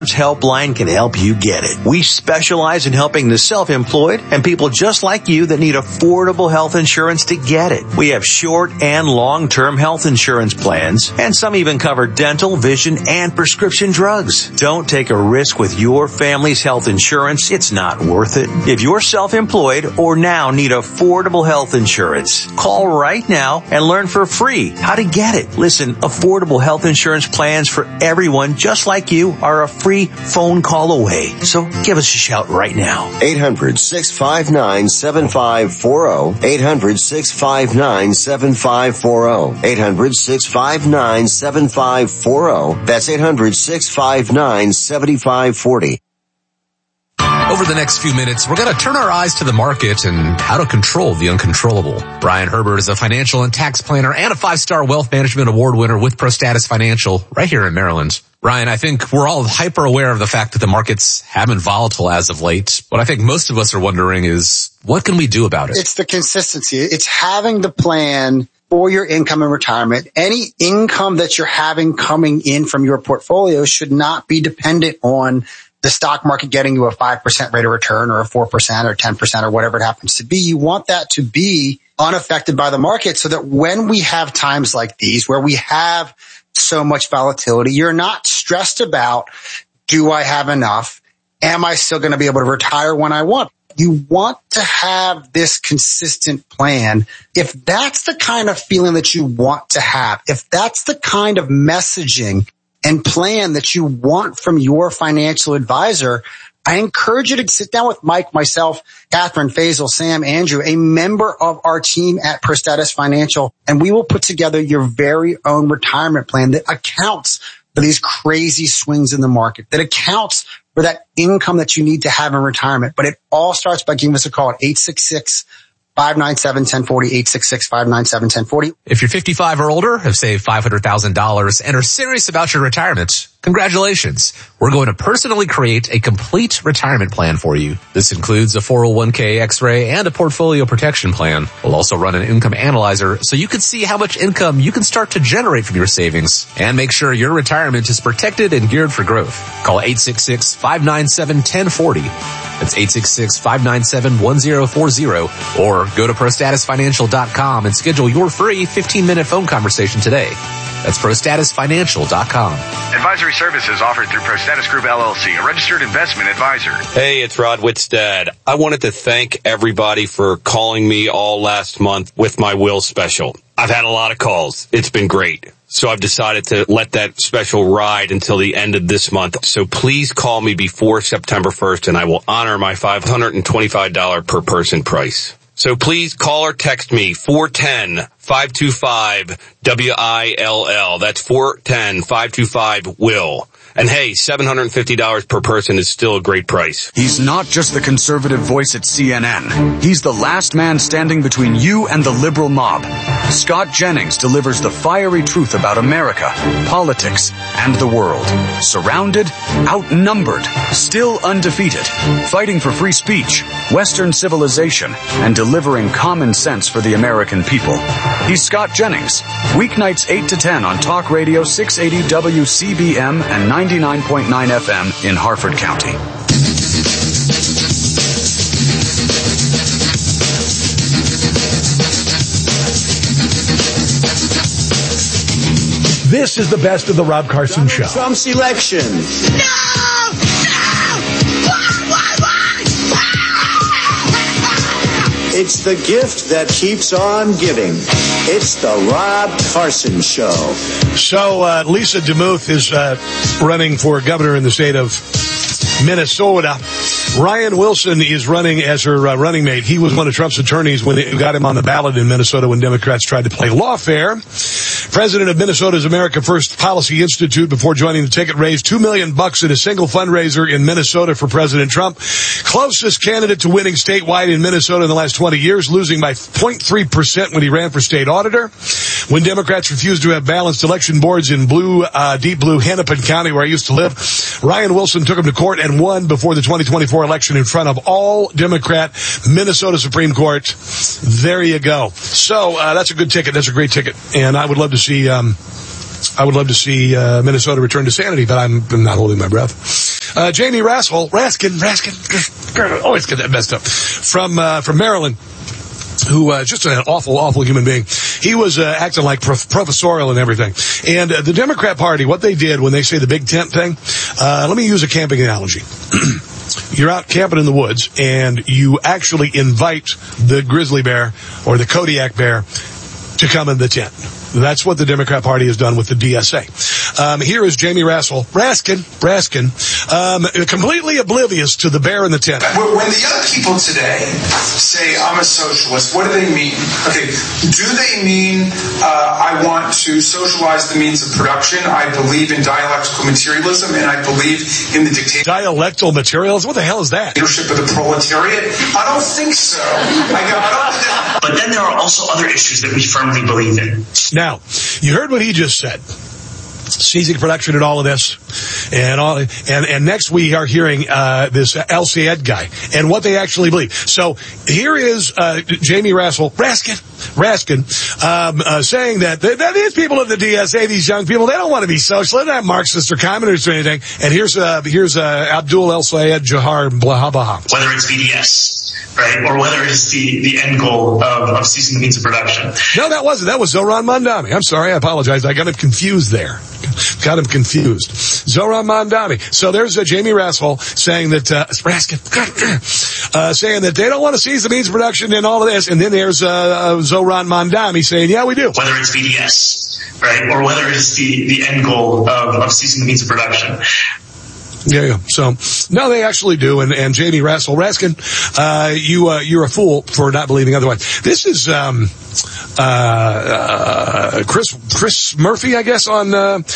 Helpline can help you get it. We specialize in helping the self-employed and people just like you that need affordable health insurance to get it. We have short and long-term health insurance plans, and some even cover dental, vision, and prescription drugs. Don't take a risk with your family's health insurance. It's not worth it. If you're self-employed or now need affordable health insurance, call right now and learn for free how to get it. Listen, affordable health insurance plans for everyone just like you are a free phone call away. So give us a shout right now. 800-659-7540. 800-659-7540. 800-659-7540. That's 800-659-7540. Over the next few minutes, we're going to turn our eyes to the market and how to control the uncontrollable. Brian Herbert is a financial and tax planner and a 5-star wealth management award winner with ProStatus Financial right here in Maryland. Brian, I think we're all hyper aware of the fact that the markets have been volatile as of late. What I think most of us are wondering is, what can we do about it? It's the consistency. It's having the plan for your income and retirement. Any income that you're having coming in from your portfolio should not be dependent on the stock market getting you a 5% rate of return or a 4% or 10% or whatever it happens to be. You want that to be unaffected by the market so that when we have times like these where we have so much volatility, you're not stressed about, do I have enough? Am I still going to be able to retire when I want? You want to have this consistent plan. If that's the kind of feeling that you want to have, if that's the kind of messaging and plan that you want from your financial advisor, I encourage you to sit down with Mike, myself, Catherine, Faisal, Sam, Andrew, a member of our team at ProStatus Financial, and we will put together your very own retirement plan that accounts for these crazy swings in the market, that accounts for that income that you need to have in retirement. But it all starts by giving us a call at 866-597-1040, 866-597-1040. If you're 55 or older, have saved $500,000 and are serious about your retirement, congratulations. We're going to personally create a complete retirement plan for you. This includes a 401k X-ray and a portfolio protection plan. We'll also run an income analyzer so you can see how much income you can start to generate from your savings and make sure your retirement is protected and geared for growth. Call 866-597-1040. That's 866-597-1040, or go to ProStatusFinancial.com and schedule your free 15-minute phone conversation today. That's ProStatusFinancial.com. Advisory services offered through ProStatus Group LLC, a registered investment advisor. Hey, it's Rod Whitstad. I wanted to thank everybody for calling me all last month with my will special. I've had a lot of calls. It's been great. So I've decided to let that special ride until the end of this month. So please call me before September 1st and I will honor my $525 per person price. So please call or text me 410-525-WILL. That's 410-525-WILL. And hey, $750 per person is still a great price. He's not just the conservative voice at CNN. He's the last man standing between you and the liberal mob. Scott Jennings delivers the fiery truth about America, politics, and the world. Surrounded, outnumbered, still undefeated, fighting for free speech, Western civilization, and delivering common sense for the American people. He's Scott Jennings. Weeknights 8 to 10 on Talk Radio 680 WCBM and 99.9 FM in Harford County. This is the best of the Rob Carson Show. Trump's election. No! It's the gift that keeps on giving. It's the Rob Carson Show. So Lisa DeMuth is running for governor in the state of Minnesota. Ryan Wilson is running as her running mate. He was one of Trump's attorneys when they got him on the ballot in Minnesota when Democrats tried to play lawfare. President of Minnesota's America First Policy Institute, before joining the ticket, raised $2 million in a single fundraiser in Minnesota for President Trump. Closest candidate to winning statewide in Minnesota in the last 20 years, losing by 0.3% when he ran for state auditor. When Democrats refused to have balanced election boards in deep blue Hennepin County, where I used to live, Ryan Wilson took him to court and won before the 2024 election in front of all Democrat Minnesota Supreme Court. There you go. So that's a good ticket. That's a great ticket. And I would love to see I would love to see Minnesota return to sanity, but I'm not holding my breath. Jamie Raskin, always get that messed up, from Maryland, who just an awful human being. He was acting like professorial and everything. And the Democrat Party, what they did when they say the big tent thing, let me use a camping analogy. You're out camping in the woods, and you actually invite the grizzly bear or the Kodiak bear to come in the tent. That's what the Democrat Party has done with the DSA. Here is Jamie Raskin, completely oblivious to the bear in the tent. When the young people today say, I'm a socialist, what do they mean? Okay, do they mean I want to socialize the means of production? I believe in dialectical materialism, and I believe in the dictatorship. Dialectical materialism? What the hell is that? Leadership of the proletariat? I don't think so. But then there are also other issues that we firmly believe in. Now, you heard what he just said. Ceasing production and all of this, and next we are hearing this El Sayed guy and what they actually believe. So here is Jamie Raskin saying that these people of the DSA, these young people, they don't want to be socialists, they're not Marxists or communists or anything. And here's Abdul El Sayed Jahar Blahabaha. Whether it's BDS, right, or whether it's the end goal of ceasing the means of production. No, that wasn't. That was Zoran Mandami. I'm sorry, I apologize. I got him confused there. Zoran Mandami. So there's Jamie Raskin saying that saying that they don't want to seize the means of production and all of this. And then there's Zoran Mandami saying, yeah, we do. Whether it's BDS, right, or whether it's the end goal of ceasing the means of production. Yeah. So, no, they actually do. And Jamie Raskin, you're a fool for not believing otherwise. This is, Chris Murphy, I guess, on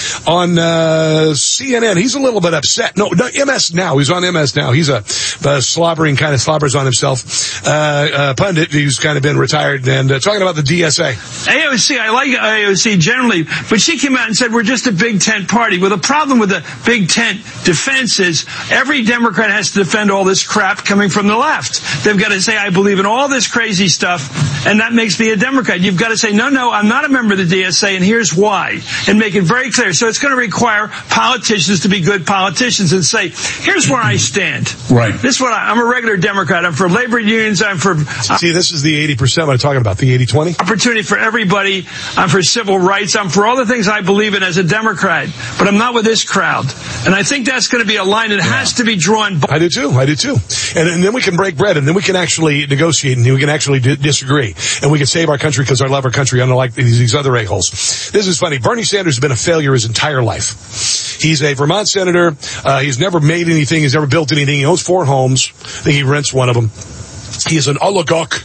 CNN. He's a little bit upset. No, MS Now. He's on MS Now. He's a slobbering, kind of slobbers on himself, pundit who's kind of been retired and talking about the DSA. AOC, I like AOC generally, but she came out and said we're just a big tent party. Well, the problem with the big tent defense is every Democrat has to defend all this crap coming from the left. They've got to say, I believe in all this crazy stuff, and that makes me a Democrat. You've got to say, no, I'm not a member of the DSA, and here's why, and make it very clear. So it's going to require politicians to be good politicians and say, here's where I stand. Right. This is what I'm a regular Democrat. I'm for labor unions. I'm for... See, this is the 80% I'm talking about, the 80-20. Opportunity for everybody. I'm for civil rights. I'm for all the things I believe in as a Democrat, but I'm not with this crowd. And I think that's going to be a line that has to be drawn. I do too. And then we can break bread, and then we can actually negotiate, and we can actually disagree, and we can save our country because I love our country, unlike these other a-holes. This is funny. Bernie Sanders has been a failure his entire life. He's a Vermont senator. He's never made anything. He's never built anything. He owns 4 homes. I think he rents one of them. He is an oligarch.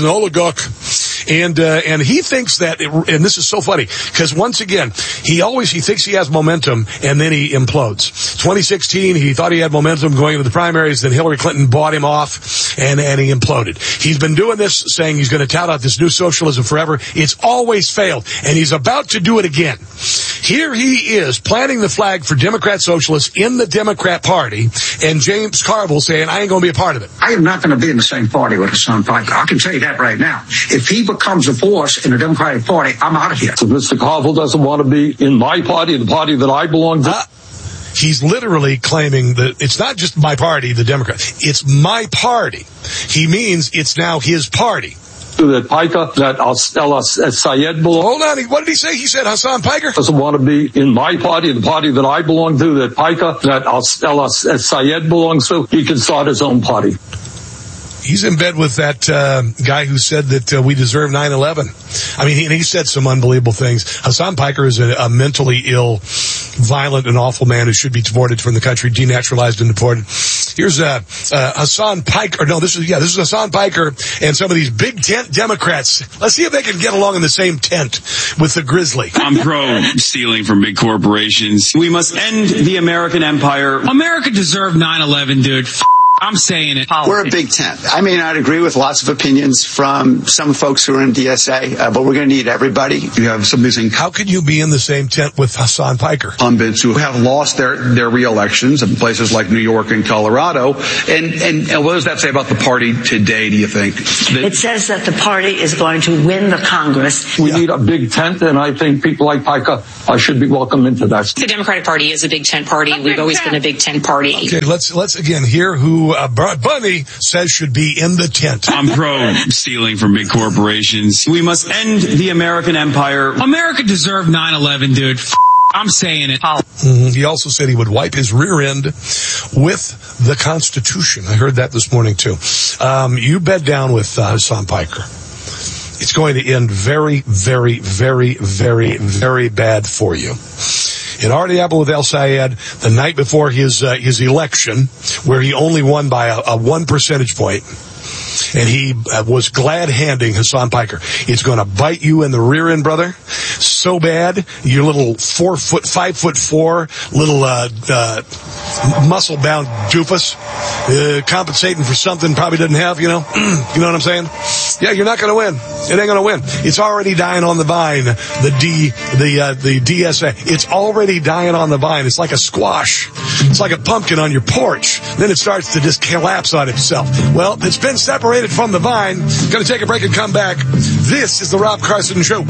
And he thinks that, and this is so funny, because once again, he thinks he has momentum, and then he implodes. 2016, he thought he had momentum going into the primaries, then Hillary Clinton bought him off, and he imploded. He's been doing this, saying he's going to tout out this new socialism forever. It's always failed, and he's about to do it again. Here he is, planting the flag for Democrat socialists in the Democrat Party, and James Carville saying, I ain't going to be a part of it. I am not going to be in the same party with Hassan Piker. I can tell you that right now. If he becomes a force in the Democratic Party, I'm out of here. So Mr. Carville doesn't want to be in my party, the party that I belong to? He's literally claiming that it's not just my party, the Democrat. It's my party. He means it's now his party. That Piker, that El Sayed belongs. Hold on, what did he say? He said Hassan Piker doesn't want to be in my party, the party that I belong to. That Piker, that El Sayed belongs to. He can start his own party. He's in bed with that guy who said that we deserve 9/11. I mean, he said some unbelievable things. Hassan Piker is a mentally ill, violent, and awful man who should be deported from the country, denaturalized and deported. Here's Hassan Piker. No, this is Hassan Piker and some of these big tent Democrats. Let's see if they can get along in the same tent with the grizzly. I'm pro stealing from big corporations. We must end the American empire. America deserved 9/11, dude. I'm saying it. We're a big tent. I may not agree with lots of opinions from some folks who are in DSA, but we're going to need everybody. You have some amazing. How could you be in the same tent with Hassan Piker? Pundits who have lost their re-elections in places like New York and Colorado. And what does that say about the party today, do you think? It says that the party is going to win the Congress. We need a big tent, and I think people like Piker should be welcome into that. The Democratic Party is a big tent party. We've always been a big tent party. Okay, let's again hear who Bunny says should be in the tent. I'm pro stealing from big corporations. We must end the American empire. America deserved 9/11, dude. I'm saying it. He also said he would wipe his rear end with the Constitution. I heard that this morning too. You bed down with Hassan Piker. It's going to end very, very, very, very, very bad for you. It already happened with El Sayed the night before his election, where he only won by a 1 percentage point. And he was glad-handing Hassan Piker. It's going to bite you in the rear end, brother. So bad. Your little 5'4", little muscle-bound doofus, compensating for something probably doesn't have, you know? You know what I'm saying? Yeah, you're not going to win. It ain't going to win. It's already dying on the vine, the DSA. It's already dying on the vine. It's like a squash. It's like a pumpkin on your porch. Then it starts to just collapse on itself. Well, it's been separated from the vine. Going to take a break and come back. This is the Rob Carson Show.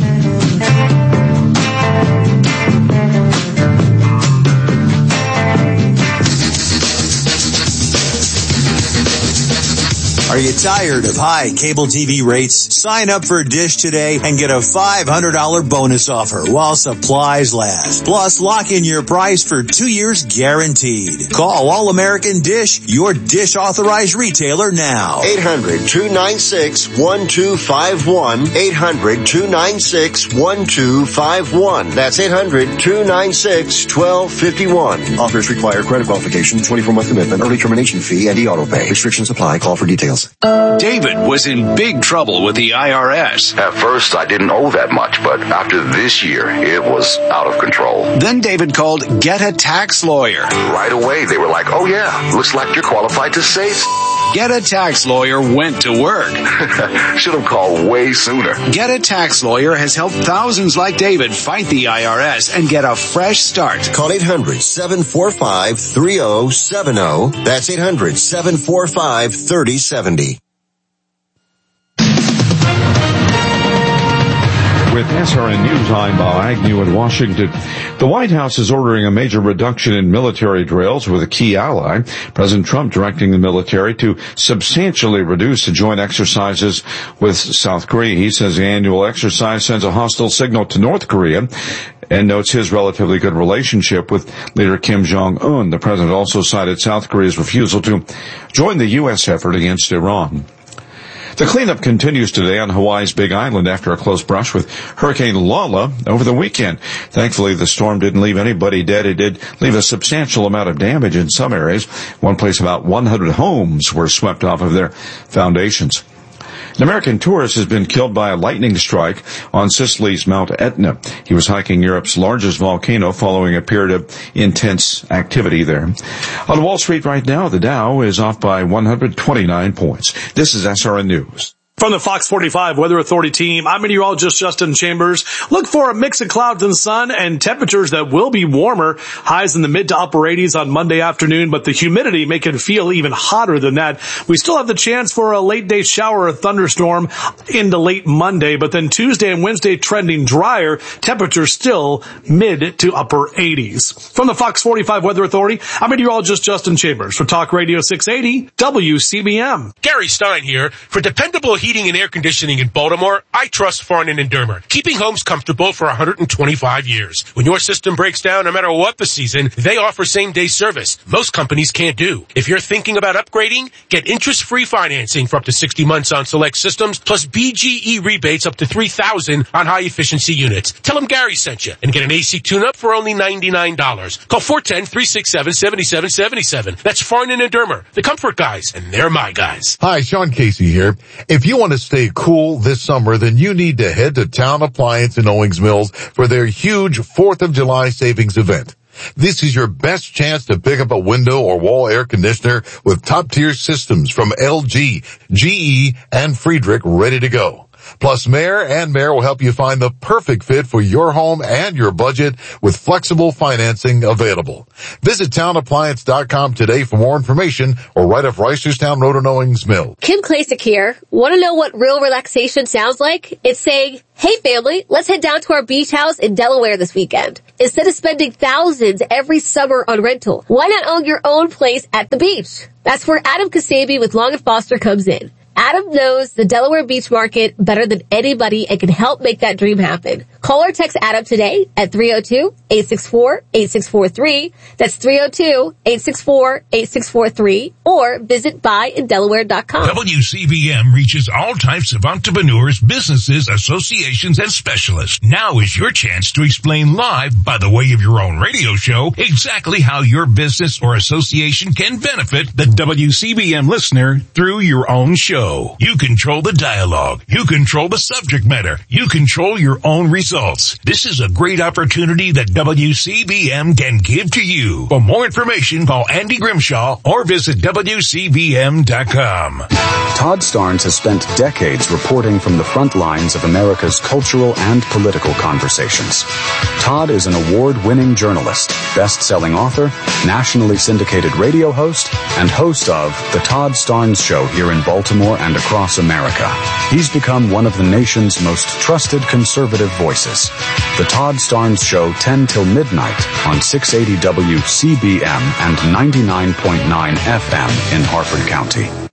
Are you tired of high cable TV rates? Sign up for Dish today and get a $500 bonus offer while supplies last. Plus, lock in your price for 2 years guaranteed. Call All American Dish, your Dish authorized retailer now. 800-296-1251. 800-296-1251. That's 800-296-1251. Offers require credit qualification, 24-month commitment, early termination fee, and e-auto pay. Restrictions apply. Call for details. David was in big trouble with the IRS. At first, I didn't owe that much, but after this year, it was out of control. Then David called Get a Tax Lawyer. Right away, they were like, oh yeah, looks like you're qualified to save. Get a Tax Lawyer went to work. Should have called way sooner. Get a Tax Lawyer has helped thousands like David fight the IRS and get a fresh start. Call 800-745-3070. That's 800-745-3070. With SRN News, I'm Bob Agnew in Washington. The White House is ordering a major reduction in military drills with a key ally. President Trump directing the military to substantially reduce the joint exercises with South Korea. He says the annual exercise sends a hostile signal to North Korea and notes his relatively good relationship with leader Kim Jong-un. The president also cited South Korea's refusal to join the U.S. effort against Iran. The cleanup continues today on Hawaii's Big Island after a close brush with Hurricane Lala over the weekend. Thankfully, the storm didn't leave anybody dead. It did leave a substantial amount of damage in some areas. One place, about 100 homes were swept off of their foundations. An American tourist has been killed by a lightning strike on Sicily's Mount Etna. He was hiking Europe's largest volcano following a period of intense activity there. On Wall Street right now, the Dow is off by 129 points. This is SRN News. From the Fox 45 Weather Authority team, I'm meteorologist Justin Chambers. Look for a mix of clouds and sun and temperatures that will be warmer. Highs in the mid to upper 80s on Monday afternoon, but the humidity make it feel even hotter than that. We still have the chance for a late day shower or thunderstorm into late Monday, but then Tuesday and Wednesday trending drier. Temperatures still mid to upper 80s. From the Fox 45 Weather Authority, I'm meteorologist Justin Chambers for Talk Radio 680 WCBM. Gary Stein here. For dependable heating and air conditioning in Baltimore, I trust Farnan & Dermer, keeping homes comfortable for 125 years. When your system breaks down, no matter what the season, they offer same-day service. Most companies can't do. If you're thinking about upgrading, get interest-free financing for up to 60 months on select systems, plus BGE rebates up to $3,000 on high-efficiency units. Tell them Gary sent you and get an AC tune-up for only $99. Call 410-367-7777. That's Farnan & Dermer, the comfort guys, and they're my guys. Hi, Sean Casey here. If you want to stay cool this summer, then you need to head to Town Appliance in Owings Mills for their huge 4th of July savings event. This is your best chance to pick up a window or wall air conditioner with top-tier systems from LG, GE, and Friedrich ready to go. Plus, Mayor will help you find the perfect fit for your home and your budget with flexible financing available. Visit townappliance.com today for more information or right off Reisterstown Road in Owings Mill. Kim Klasick here. Want to know what real relaxation sounds like? It's saying, hey family, let's head down to our beach house in Delaware this weekend. Instead of spending thousands every summer on rental, why not own your own place at the beach? That's where Adam Kasabi with Long & Foster comes in. Adam knows the Delaware beach market better than anybody and can help make that dream happen. Call or text Adam today at 302-864-8643. That's 302-864-8643. Or visit buyindelaware.com. WCBM reaches all types of entrepreneurs, businesses, associations, and specialists. Now is your chance to explain live, by the way of your own radio show, exactly how your business or association can benefit the WCBM listener through your own show. You control the dialogue. You control the subject matter. You control your own results. This is a great opportunity that WCBM can give to you. For more information, call Andy Grimshaw or visit WCBM.com. Todd Starnes has spent decades reporting from the front lines of America's cultural and political conversations. Todd is an award-winning journalist, best-selling author, nationally syndicated radio host, and host of The Todd Starnes Show here in Baltimore and across America. He's become one of the nation's most trusted conservative voices. The Todd Starnes Show, 10 till midnight on 680 WCBM and 99.9 FM in Harford County.